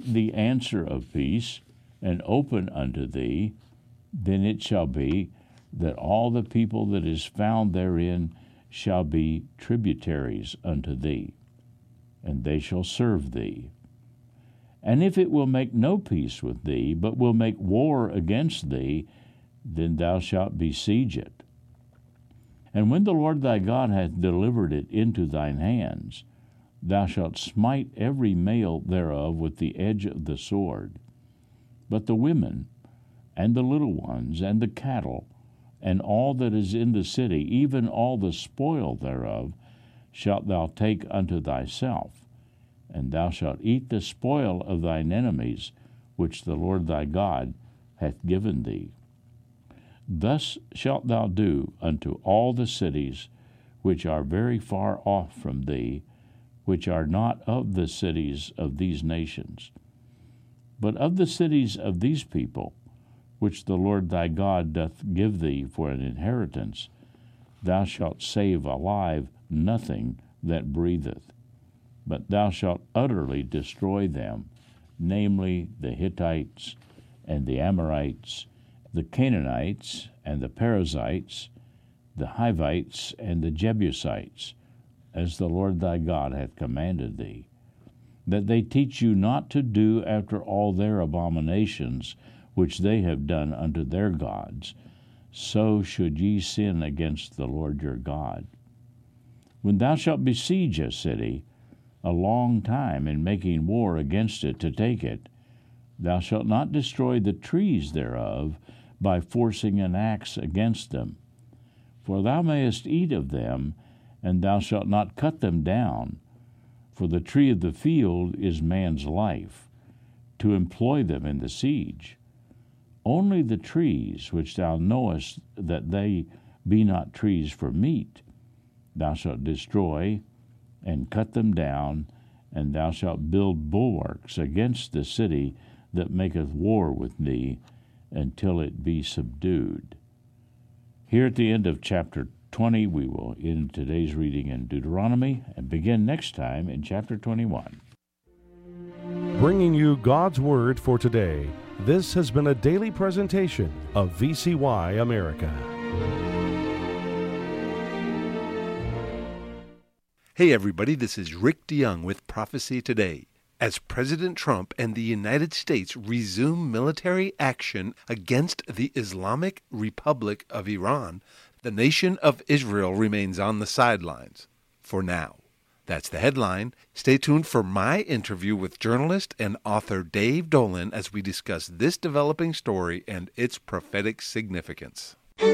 the answer of peace, and open unto thee, then it shall be that all the people that is found therein shall be tributaries unto thee, and they shall serve thee. And if it will make no peace with thee, but will make war against thee, then thou shalt besiege it. And when the Lord thy God hath delivered it into thine hands, thou shalt smite every male thereof with the edge of the sword. But the women, and the little ones, and the cattle, and all that is in the city, even all the spoil thereof, shalt thou take unto thyself, and thou shalt eat the spoil of thine enemies, which the Lord thy God hath given thee. Thus shalt thou do unto all the cities which are very far off from thee, which are not of the cities of these nations. But of the cities of these people, which the Lord thy God doth give thee for an inheritance, thou shalt save alive nothing that breatheth, but thou shalt utterly destroy them, namely the Hittites, and the Amorites, the Canaanites, and the Perizzites, the Hivites, and the Jebusites, as the Lord thy God hath commanded thee, that they teach you not to do after all their abominations which they have done unto their gods, so should ye sin against the Lord your God. When thou shalt besiege a city a long time in making war against it to take it, thou shalt not destroy the trees thereof by forcing an axe against them. For thou mayest eat of them, and thou shalt not cut them down. For the tree of the field is man's life, to employ them in the siege. Only the trees which thou knowest that they be not trees for meat, thou shalt destroy, and cut them down, and thou shalt build bulwarks against the city that maketh war with thee, until it be subdued. Here at the end of chapter 20, we will end today's reading in Deuteronomy and begin next time in chapter 21. Bringing you God's Word for today, this has been a daily presentation of VCY America. Hey everybody, this is Rick DeYoung with Prophecy Today. As President Trump and the United States resume military action against the Islamic Republic of Iran, the nation of Israel remains on the sidelines, for now. That's the headline. Stay tuned for my interview with journalist and author Dave Dolan as we discuss this developing story and its prophetic significance.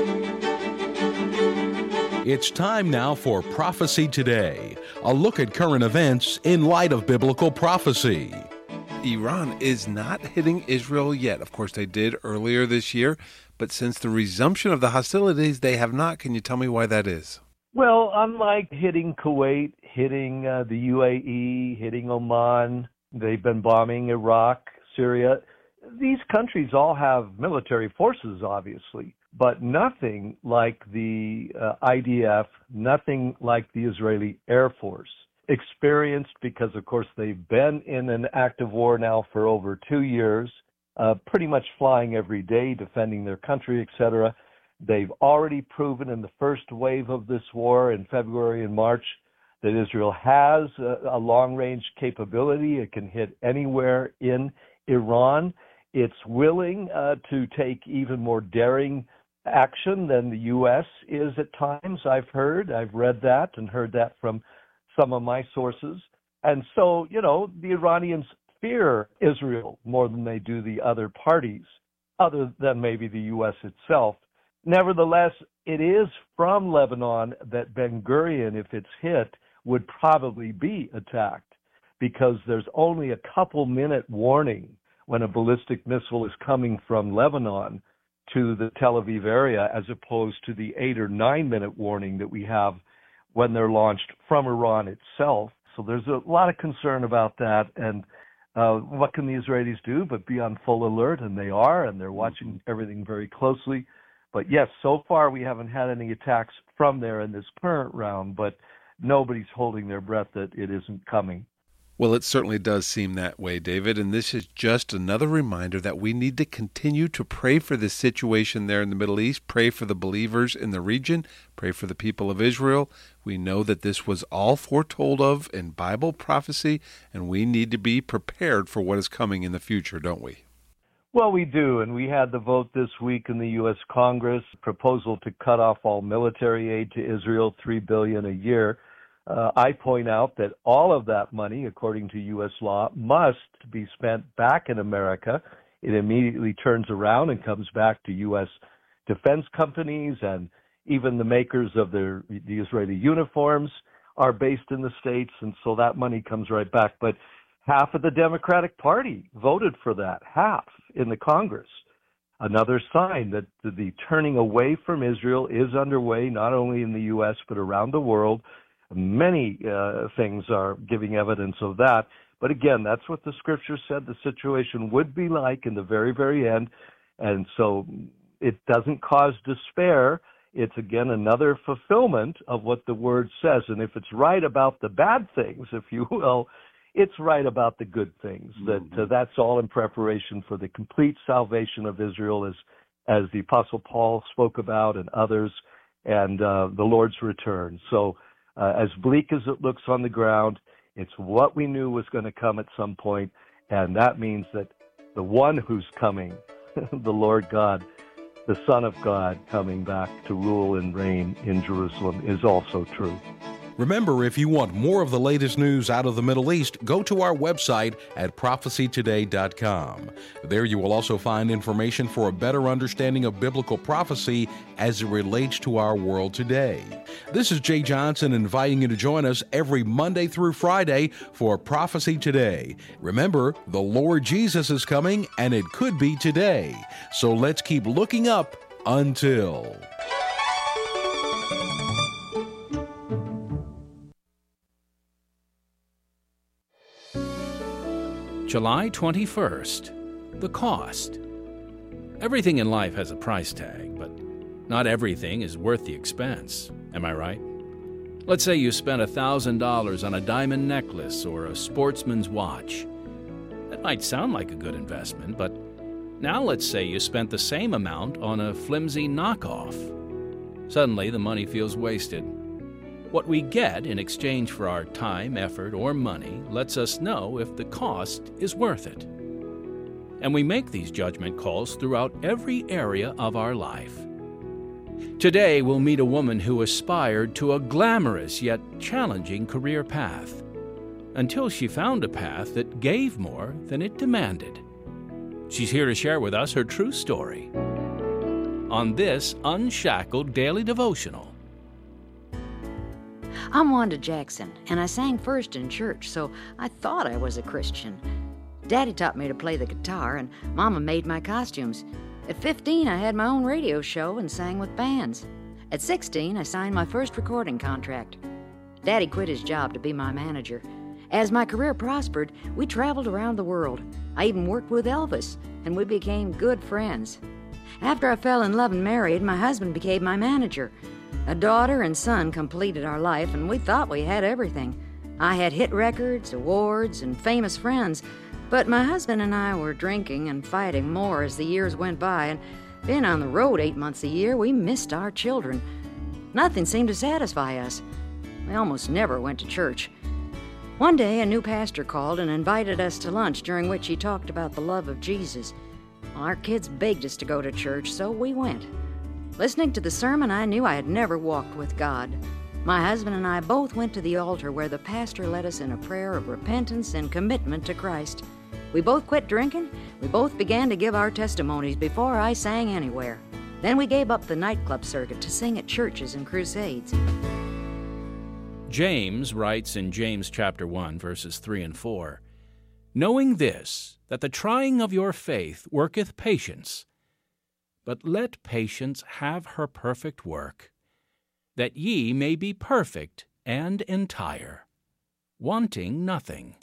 It's time now for Prophecy Today, a look at current events in light of biblical prophecy. Iran is not hitting Israel yet. Of course, they did earlier this year, but since the resumption of the hostilities, they have not. Can you tell me why that is? Well, unlike hitting Kuwait, hitting the UAE, hitting Oman, they've been bombing Iraq, Syria. These countries all have military forces, obviously, but nothing like the IDF, nothing like the Israeli Air Force. Experienced because, of course, they've been in an active war now for over 2 years, pretty much flying every day, defending their country, etc. They've already proven in the first wave of this war in February and March that Israel has a long-range capability. It can hit anywhere in Iran. It's willing to take even more daring action than the U.S. is at times, I've read that and heard that from some of my sources. And so, the Iranians fear Israel more than they do the other parties, other than maybe the U.S. itself. Nevertheless, it is from Lebanon that Ben Gurion, if it's hit, would probably be attacked, because there's only a couple-minute warning when a ballistic missile is coming from Lebanon to the Tel Aviv area, as opposed to the 8 or 9 minute warning that we have when they're launched from Iran itself. So there's a lot of concern about that. And what can the Israelis do but be on full alert? And they are, and they're watching everything very closely. But yes, so far we haven't had any attacks from there in this current round, but nobody's holding their breath that it isn't coming. Well, it certainly does seem that way, David, and this is just another reminder that we need to continue to pray for the situation there in the Middle East, pray for the believers in the region, pray for the people of Israel. We know that this was all foretold of in Bible prophecy, and we need to be prepared for what is coming in the future, don't we? Well, we do, and we had the vote this week in the U.S. Congress, proposal to cut off all military aid to Israel, $3 billion a year. I point out that all of that money, according to U.S. law, must be spent back in America. It immediately turns around and comes back to U.S. defense companies, and even the makers of the Israeli uniforms are based in the States, and so that money comes right back. But half of the Democratic Party voted for that, half in the Congress. Another sign that the turning away from Israel is underway, not only in the U.S., but around the world. Many things are giving evidence of that. But again, that's what the scripture said the situation would be like in the very, very end. And so it doesn't cause despair. It's, again, another fulfillment of what the word says. And if it's right about the bad things, if you will, it's right about the good things. That's all in preparation for the complete salvation of Israel, as the Apostle Paul spoke about and others, and the Lord's return. So as bleak as it looks on the ground, it's what we knew was going to come at some point, and that means that the one who's coming, the Lord God, the Son of God, coming back to rule and reign in Jerusalem is also true. Remember, if you want more of the latest news out of the Middle East, go to our website at prophecytoday.com. There you will also find information for a better understanding of biblical prophecy as it relates to our world today. This is Jay Johnson inviting you to join us every Monday through Friday for Prophecy Today. Remember, the Lord Jesus is coming, and it could be today. So let's keep looking up until... July 21st, the cost. Everything in life has a price tag, but not everything is worth the expense. Am I right? Let's say you spent $1,000 on a diamond necklace or a sportsman's watch. That might sound like a good investment, but now let's say you spent the same amount on a flimsy knockoff. Suddenly, the money feels wasted. What we get in exchange for our time, effort, or money lets us know if the cost is worth it. And we make these judgment calls throughout every area of our life. Today, we'll meet a woman who aspired to a glamorous yet challenging career path, until she found a path that gave more than it demanded. She's here to share with us her true story on this Unshackled Daily Devotional. I'm Wanda Jackson, and I sang first in church, so I thought I was a Christian. Daddy taught me to play the guitar, and Mama made my costumes. At 15, I had my own radio show and sang with bands. At 16, I signed my first recording contract. Daddy quit his job to be my manager. As my career prospered, we traveled around the world. I even worked with Elvis, and we became good friends. After I fell in love and married, my husband became my manager. A daughter and son completed our life, and we thought we had everything. I had hit records, awards, and famous friends, but my husband and I were drinking and fighting more as the years went by, and being on the road 8 months a year, we missed our children. Nothing seemed to satisfy us. We almost never went to church. One day, a new pastor called and invited us to lunch, during which he talked about the love of Jesus. Well, our kids begged us to go to church, so we went. Listening to the sermon, I knew I had never walked with God. My husband and I both went to the altar where the pastor led us in a prayer of repentance and commitment to Christ. We both quit drinking. We both began to give our testimonies before I sang anywhere. Then we gave up the nightclub circuit to sing at churches and crusades. James writes in James chapter 1, verses 3 and 4, "Knowing this, that the trying of your faith worketh patience, but let patience have her perfect work, that ye may be perfect and entire, wanting nothing."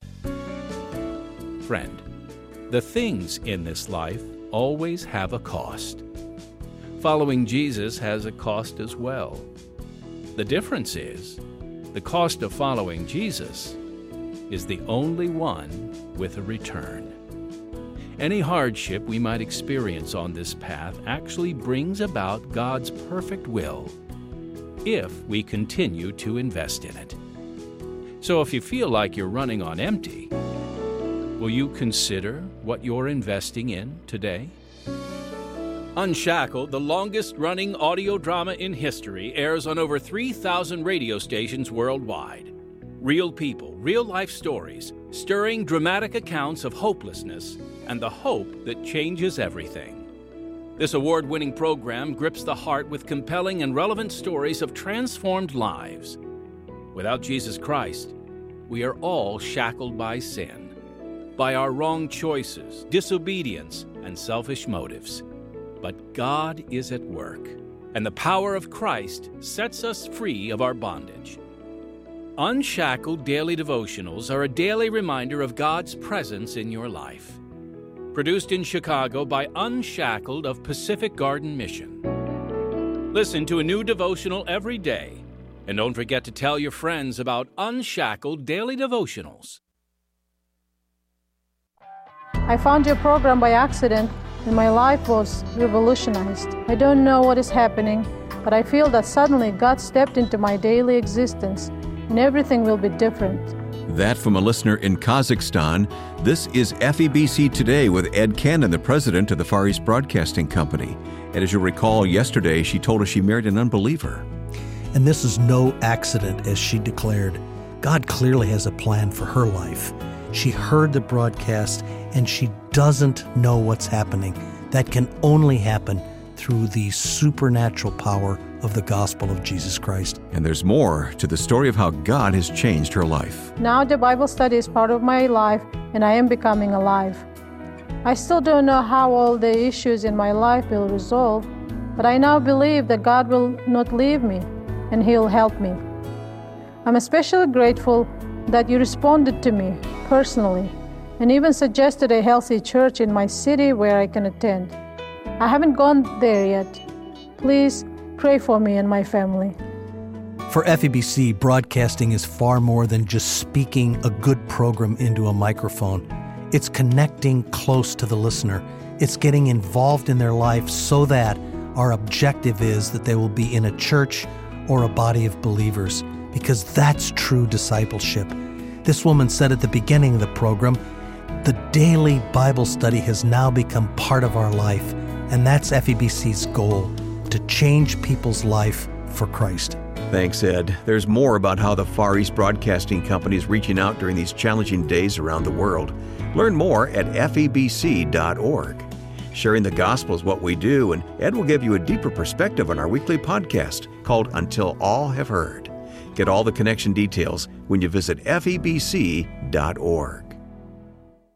Friend, the things in this life always have a cost. Following Jesus has a cost as well. The difference is, the cost of following Jesus is the only one with a return. Any hardship we might experience on this path actually brings about God's perfect will if we continue to invest in it. So if you feel like you're running on empty, will you consider what you're investing in today? Unshackled, the longest-running audio drama in history, airs on over 3,000 radio stations worldwide. Real people, real-life stories, stirring dramatic accounts of hopelessness and the hope that changes everything. This award-winning program grips the heart with compelling and relevant stories of transformed lives. Without Jesus Christ, we are all shackled by sin, by our wrong choices, disobedience, and selfish motives. But God is at work, and the power of Christ sets us free of our bondage. Unshackled Daily Devotionals are a daily reminder of God's presence in your life. Produced in Chicago by Unshackled of Pacific Garden Mission. Listen to a new devotional every day, and don't forget to tell your friends about Unshackled Daily Devotionals. I found your program by accident, and my life was revolutionized. I don't know what is happening, but I feel that suddenly God stepped into my daily existence, and everything will be different. That from a listener in Kazakhstan. This is FEBC Today with Ed Cannon, the president of the Far East Broadcasting Company. And as you'll recall, yesterday she told us she married an unbeliever. And this is no accident, as she declared. God clearly has a plan for her life. She heard the broadcast, and she doesn't know what's happening. That can only happen through the supernatural power of the gospel of Jesus Christ. And there's more to the story of how God has changed her life. Now the Bible study is part of my life, and I am becoming alive. I still don't know how all the issues in my life will resolve, but I now believe that God will not leave me, and He'll help me. I'm especially grateful that you responded to me personally, and even suggested a healthy church in my city where I can attend. I haven't gone there yet. Please pray for me and my family. For FEBC, broadcasting is far more than just speaking a good program into a microphone. It's connecting close to the listener. It's getting involved in their life so that our objective is that they will be in a church or a body of believers, because that's true discipleship. This woman said at the beginning of the program, the daily Bible study has now become part of our life, and that's FEBC's goal, to change people's life for Christ. Thanks, Ed. There's more about how the Far East Broadcasting Company is reaching out during these challenging days around the world. Learn more at febc.org. Sharing the gospel is what we do, and Ed will give you a deeper perspective on our weekly podcast called Until All Have Heard. Get all the connection details when you visit febc.org.